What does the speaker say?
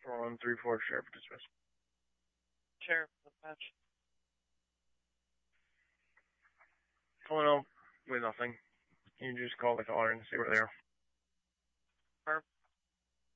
4134, share for dismiss. Sheriff, dispatch. Calling up with nothing. You can just call the caller and see where they are.